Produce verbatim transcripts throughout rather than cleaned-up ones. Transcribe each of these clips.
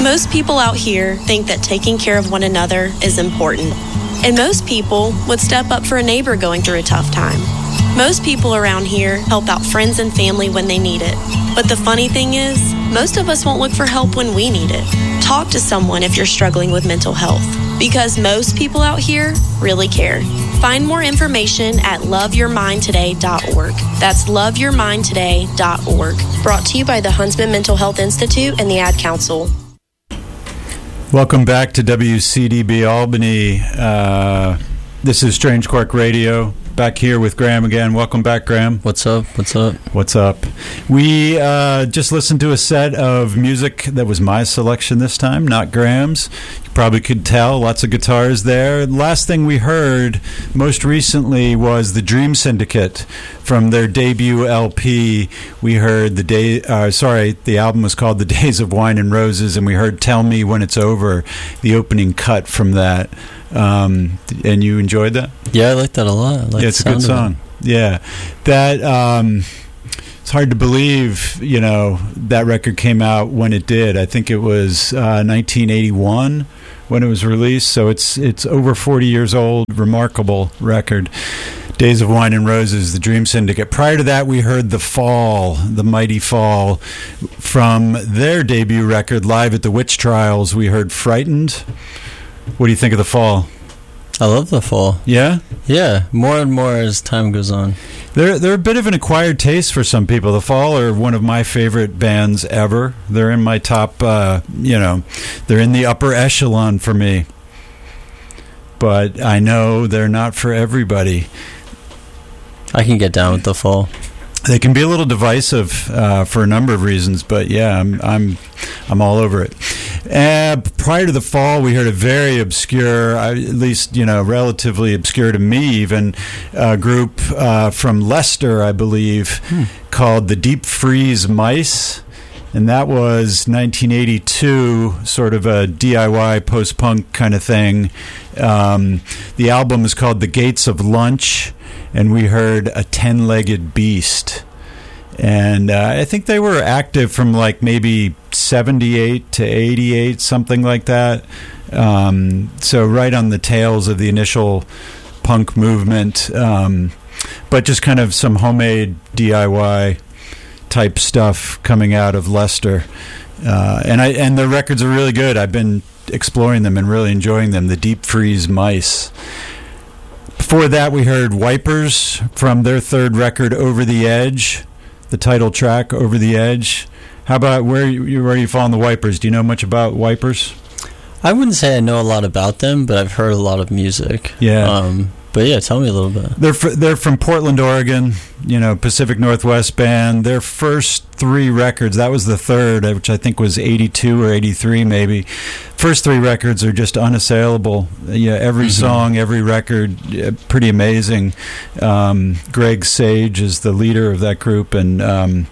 Most people out here think that taking care of one another is important. And most people would step up for a neighbor going through a tough time. Most people around here help out friends and family when they need it. But the funny thing is, most of us won't look for help when we need it. Talk to someone if you're struggling with mental health, because most people out here really care. Find more information at love your mind today dot org. That's love your mind today dot org. Brought to you by the Huntsman Mental Health Institute and the Ad Council. Welcome back to W C D B Albany. Uh, this is Strange Quark Radio. Back here with Graham again. Welcome back, Graham. What's up? What's up? What's up? We uh, just listened to a set of music that was my selection this time, not Graham's. You probably could tell, lots of guitars there. Last thing we heard most recently was the Dream Syndicate from their debut L P. We heard the day, uh, sorry, the album was called The Days of Wine and Roses, and we heard Tell Me When It's Over, the opening cut from that. Um, and you enjoyed that? Yeah, I like that a lot. I like yeah, it's a good song. Yeah, that um, it's hard to believe. You know, that record came out when it did. I think it was uh, nineteen eighty-one when it was released. So it's it's over forty years old. Remarkable record. Days of Wine and Roses, the Dream Syndicate. Prior to that, we heard The Fall, the Mighty Fall, from their debut record, Live at the Witch Trials. We heard Frightened. What do you think of The Fall? I love The Fall. Yeah? Yeah, more and more as time goes on. They're they're a bit of an acquired taste for some people. The Fall are one of my favorite bands ever. They're in my top, uh, you know, they're in the upper echelon for me. But I know they're not for everybody. I can get down with The Fall. They can be a little divisive uh, for a number of reasons, but yeah, I'm I'm I'm all over it. Uh, prior to The Fall, we heard a very obscure, at least you know, relatively obscure to me, even a group uh, from Leicester, I believe, hmm. called the Deep Freeze Mice, and that was nineteen eighty-two, sort of a D I Y post-punk kind of thing. Um, the album is called The Gates of Lunch. And we heard A Ten-Legged Beast. And uh, I think they were active from like maybe seventy-eight to eighty-eight, something like that. Um, so right on the tails of the initial punk movement. Um, but just kind of some homemade D I Y type stuff coming out of Leicester. Uh, and I and the records are really good. I've been exploring them and really enjoying them. The Deep Freeze Mice. Before that, we heard Wipers from their third record, Over the Edge, the title track, Over the Edge. How about where you, where you fall on the Wipers? Do you know much about Wipers? I wouldn't say I know a lot about them, but I've heard a lot of music. Yeah. Um, but yeah, tell me a little bit. They're fr- they're from Portland, Oregon, you know, Pacific Northwest band. Their first three records, that was the third, which I think was eighty-two or eighty-three maybe. First three records are just unassailable. Yeah, every mm-hmm. song, every record, pretty amazing. Um, Greg Sage is the leader of that group, and um,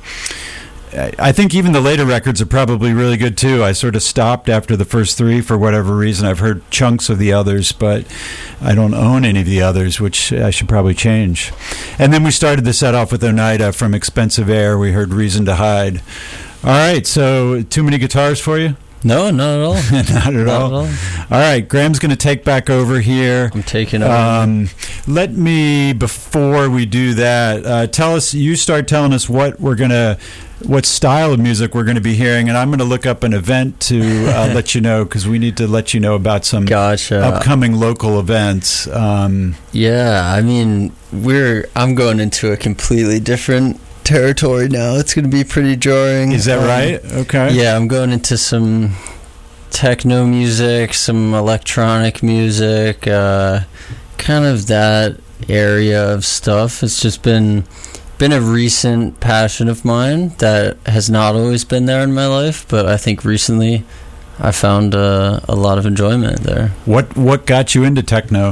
I think even the later records are probably really good too. I sort of stopped after the first three for whatever reason. I've heard chunks of the others, but I don't own any of the others, which I should probably change. And then we started the set off with Oneida from Expensive Air. We heard Reason to Hide. All right, so too many guitars for you? No, not at all. not at not all. At all. All right, Graham's going to take back over here. I'm taking over. Um, let me, before we do that, uh, tell us, you start telling us what we're going to, what style of music we're going to be hearing, and I'm going to look up an event to uh, let you know, because we need to let you know about some gotcha. upcoming local events. Um, yeah, I mean, we're. I'm going into a completely different territory now. It's going to be pretty jarring. Is that um, right? Okay. Yeah, I'm going into some techno music, some electronic music, uh, kind of that area of stuff. It's just been been a recent passion of mine that has not always been there in my life, but I think recently I found uh, a lot of enjoyment there. What what got you into techno?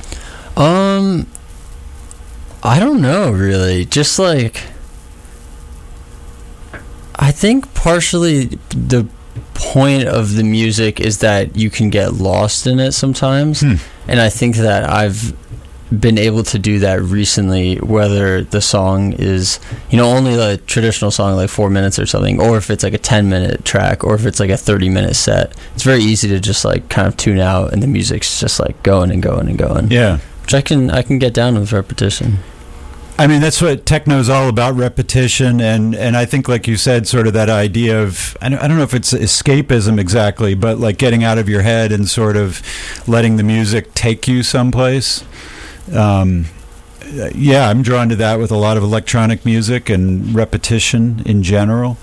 Um, I don't know, really. Just like, I think partially the point of the music is that you can get lost in it sometimes. Hmm. And I think that I've been able to do that recently, whether the song is, you know, only a traditional song like four minutes or something, or if it's like a ten minute track, or if it's like a thirty minute set. It's very easy to just like kind of tune out and the music's just like going and going and going. Yeah. Which I can I can get down with repetition. I mean, that's what techno's all about, repetition, and, and I think, like you said, sort of that idea of, I don't, I don't know if it's escapism exactly, but like getting out of your head and sort of letting the music take you someplace. Um, yeah, I'm drawn to that with a lot of electronic music and repetition in general.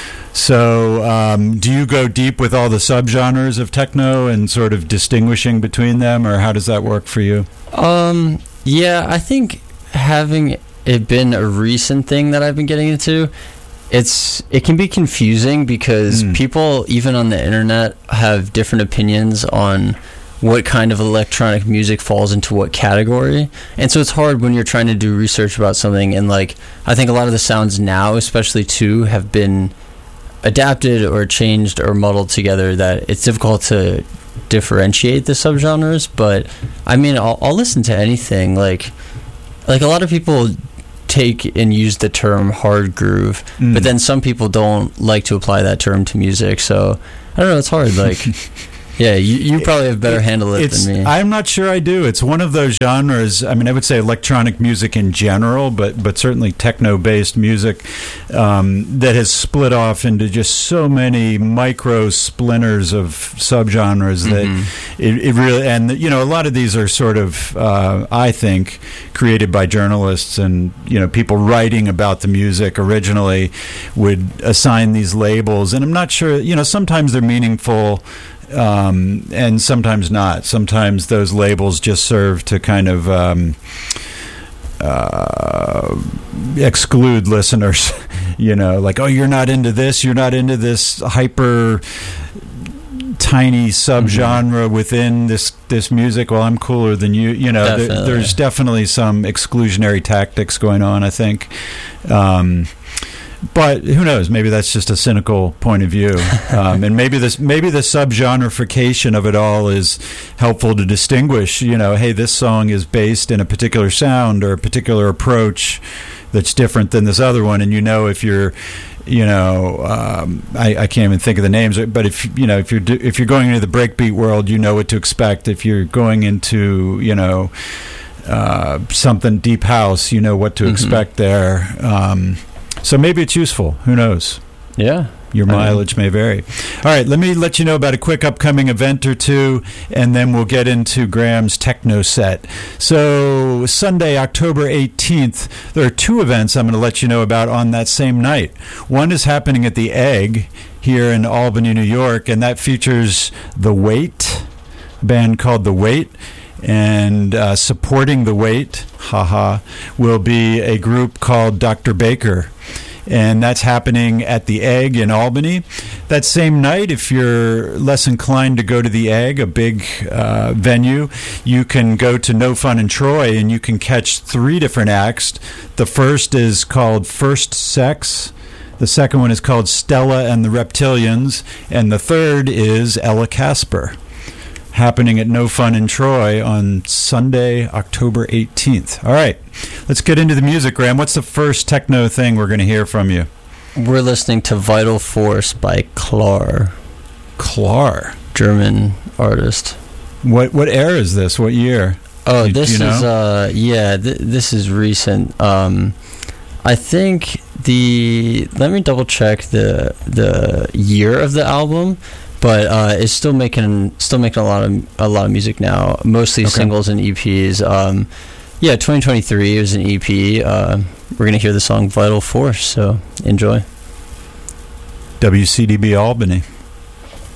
So um, do you go deep with all the subgenres of techno and sort of distinguishing between them, or how does that work for you? Um, yeah, I think having it been a recent thing that I've been getting into, it's it can be confusing because mm. people, even on the internet, have different opinions on what kind of electronic music falls into what category. And so it's hard when you're trying to do research about something, and like I think a lot of the sounds now, especially too, have been adapted or changed or muddled together that it's difficult to differentiate the subgenres. But I mean, I'll, I'll listen to anything. Like like a lot of people take and use the term hard groove, mm. but then some people don't like to apply that term to music. So I don't know, it's hard. Like yeah, you, you probably have better handle it it's, than me. I'm not sure I do. It's one of those genres. I mean, I would say electronic music in general, but but certainly techno-based music um, that has split off into just so many micro splinters of subgenres that mm-hmm. it, it really. And you know, a lot of these are sort of, uh, I think, created by journalists and you know people writing about the music originally would assign these labels, and I'm not sure. You know, sometimes they're meaningful. Um, and sometimes not. Sometimes those labels just serve to kind of um, uh, exclude listeners. You know, like, oh, you're not into this. You're not into this hyper tiny subgenre mm-hmm. within this this music. Well, I'm cooler than you. You know, definitely. there, there's definitely some exclusionary tactics going on, I think. Um, But who knows? Maybe that's just a cynical point of view, um, and maybe this, maybe the subgenreification of it all is helpful to distinguish. You know, hey, this song is based in a particular sound or a particular approach that's different than this other one, and you know if you're, you know, um, I, I can't even think of the names, but if you know if you're do, if you're going into the breakbeat world, you know what to expect. If you're going into, you know, uh, something deep house, you know what to mm-hmm. expect there. Um, So maybe it's useful. Who knows? Yeah. Your mileage I mean. may vary. All right, let me let you know about a quick upcoming event or two, and then we'll get into Graham's techno set. So Sunday, October eighteenth, there are two events I'm going to let you know about on that same night. One is happening at the Egg here in Albany, New York, and that features The Weight, a band called The Weight. And uh, supporting The Weight, haha, will be a group called Doctor Baker. And that's happening at the Egg in Albany. That same night, if you're less inclined to go to the Egg, a big uh, venue, you can go to No Fun in Troy, and you can catch three different acts. The first is called First Sex. The second one is called Stella and the Reptilians. And the third is Ella Casper, happening at No Fun in Troy on Sunday, October eighteenth. All right, let's get into the music, Graham. What's the first techno thing we're going to hear from you? We're listening to Vital Force by Klar. Klar? German artist. What what era is this? What year? Oh, you, this you know? is, uh, yeah, th- this is recent. Um, I think the, let me double check the the year of the album. But uh, it's still making still making a lot of a lot of music now, mostly okay. singles and E Ps. Um, yeah, twenty twenty-three is an E P. Uh, we're gonna hear the song "Vital Force," so enjoy. W C D B Albany.